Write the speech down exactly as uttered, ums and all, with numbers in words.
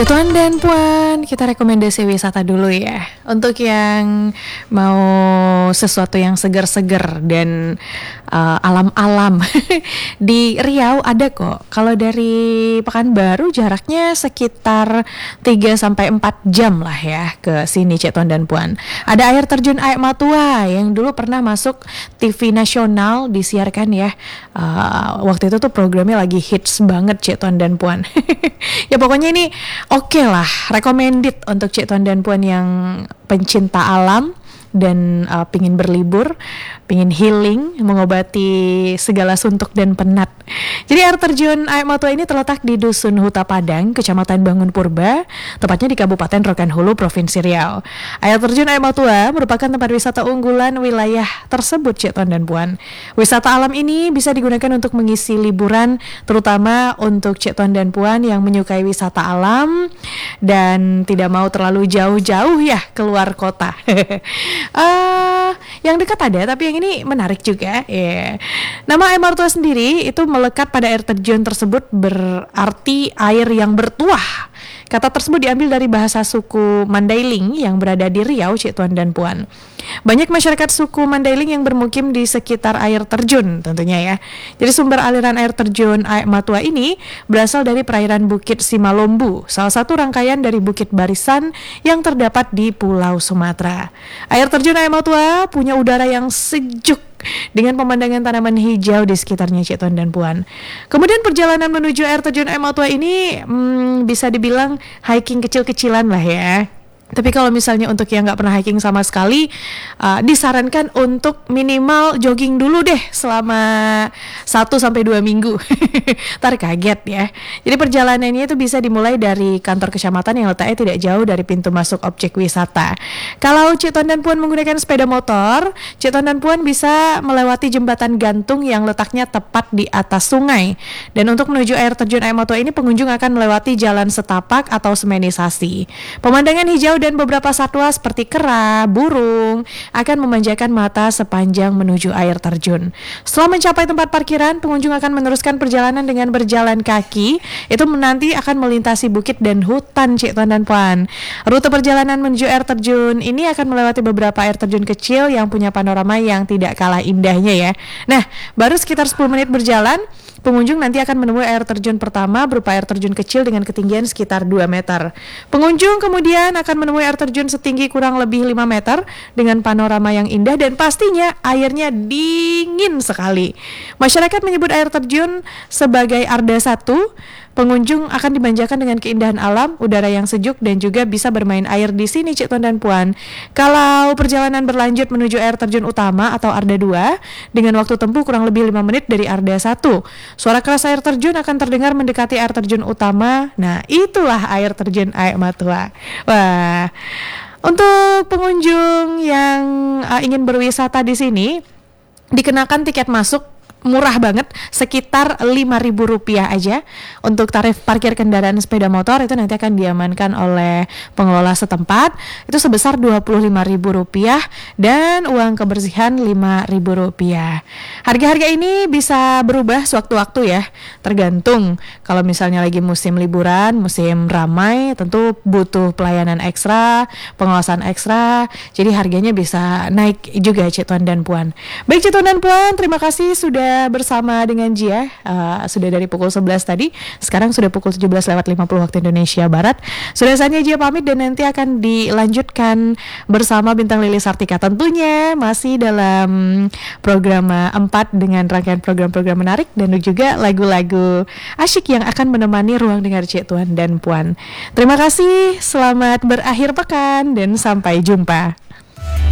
Tuan dan Puan, kita rekomendasi wisata dulu ya. Untuk yang mau sesuatu yang seger-seger dan uh, alam-alam di Riau ada kok. Kalau dari Pekanbaru jaraknya sekitar tiga sampai empat jam lah ya ke sini Cik Tuan dan Puan. Ada air terjun Aek Matua yang dulu pernah masuk T V nasional disiarkan ya. Uh, waktu itu tuh programnya lagi hits banget Cik Tuan dan Puan. Ya pokoknya ini oke okay lah, recommended untuk Cik Tuan dan Puan yang pencinta alam dan uh, pingin berlibur, pingin healing, mengobati segala suntuk dan penat. Jadi air terjun Aek Matua ini terletak di Dusun Huta Padang, Kecamatan Bangun Purba, tepatnya di Kabupaten Rokan Hulu, Provinsi Riau. Air terjun Aek Matua merupakan tempat wisata unggulan wilayah tersebut, Cik Tuan dan Puan. Wisata alam ini bisa digunakan untuk mengisi liburan, terutama untuk Cik Tuan dan Puan yang menyukai wisata alam dan tidak mau terlalu jauh-jauh ya keluar kota. Uh, yang dekat ada, tapi yang ini menarik juga. Yeah. Nama Aek Matua sendiri itu melekat pada air terjun tersebut berarti air yang bertuah. Kata tersebut diambil dari bahasa suku Mandailing yang berada di Riau, Cik Tuan dan Puan. Banyak masyarakat suku Mandailing yang bermukim di sekitar air terjun tentunya ya. Jadi sumber aliran air terjun Aek Matua ini berasal dari perairan Bukit Simalombu, salah satu rangkaian dari bukit barisan yang terdapat di Pulau Sumatera. Air terjun Aek Matua punya udara yang sejuk dengan pemandangan tanaman hijau di sekitarnya Cik Tuan dan Puan. Kemudian perjalanan menuju air terjun Aek Matua ini hmm, bisa dibilang hiking kecil-kecilan lah ya. Tapi kalau misalnya untuk yang nggak pernah hiking sama sekali, uh, disarankan untuk minimal jogging dulu deh selama satu sampai dua minggu. Ntar kaget ya. Jadi perjalanannya itu bisa dimulai dari kantor kecamatan yang letaknya tidak jauh dari pintu masuk objek wisata. Kalau Cik Tuan dan Puan menggunakan sepeda motor, Cik Tuan dan Puan bisa melewati jembatan gantung yang letaknya tepat di atas sungai. Dan untuk menuju air terjun Aek Matua ini pengunjung akan melewati jalan setapak atau semenisasi. Pemandangan hijau dan beberapa satwa seperti kera, burung akan memanjakan mata sepanjang menuju air terjun. Setelah mencapai tempat parkiran, pengunjung akan meneruskan perjalanan dengan berjalan kaki. Itu nanti akan melintasi bukit dan hutan Cik Tuan dan Puan. Rute perjalanan menuju air terjun ini akan melewati beberapa air terjun kecil yang punya panorama yang tidak kalah indahnya ya. Nah, baru sekitar sepuluh menit berjalan, pengunjung nanti akan menemui air terjun pertama berupa air terjun kecil dengan ketinggian sekitar dua meter. Pengunjung kemudian akan menemui air terjun setinggi kurang lebih lima meter dengan panorama yang indah dan pastinya airnya dingin sekali. Masyarakat menyebut air terjun sebagai Arda satu. Pengunjung akan dimanjakan dengan keindahan alam, udara yang sejuk dan juga bisa bermain air di sini Cik Tuan dan Puan. Kalau perjalanan berlanjut menuju air terjun utama atau Arda dua dengan waktu tempuh kurang lebih lima menit dari Arda satu. Suara keras air terjun akan terdengar mendekati air terjun utama. Nah, itulah air terjun Aek Matua. Wah. Untuk pengunjung yang uh, ingin berwisata di sini dikenakan tiket masuk murah banget, sekitar lima ribu rupiah aja. Untuk tarif parkir kendaraan sepeda motor itu nanti akan diamankan oleh pengelola setempat, itu sebesar dua puluh lima ribu rupiah dan uang kebersihan lima ribu rupiah. Harga-harga ini bisa berubah sewaktu-waktu ya, tergantung. Kalau misalnya lagi musim liburan, musim ramai, tentu butuh pelayanan ekstra, pengawasan ekstra, jadi harganya bisa naik juga Cik Tuan dan Puan. Baik Cik Tuan dan Puan, terima kasih sudah bersama dengan Jia, uh, sudah dari pukul sebelas tadi, sekarang sudah pukul tujuh belas lewat lima puluh waktu Indonesia Barat. Sudah saatnya Jia pamit dan nanti akan dilanjutkan bersama Bintang Lili Sartika, tentunya masih dalam program empat dengan rangkaian program-program menarik dan juga lagu-lagu asyik yang akan menemani ruang dengar Cik Tuan dan Puan. Terima kasih, selamat berakhir pekan dan sampai jumpa.